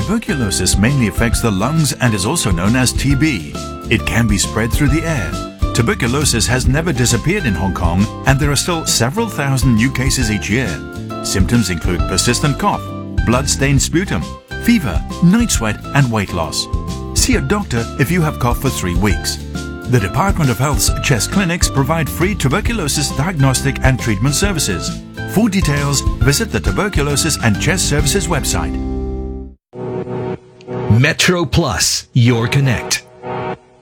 Tuberculosis mainly affects the lungs and is also known as TB. It can be spread through the air. Tuberculosis has never disappeared in Hong Kong, and there are still several thousand new cases each year. Symptoms include persistent cough, blood-stained sputum, fever, night sweat, and weight loss. See a doctor if you have cough for 3 weeks. The Department of Health's CHESS clinics provide free tuberculosis diagnostic and treatment services. For details, visit the Tuberculosis and CHESS Services website. Metro Plus, your connect.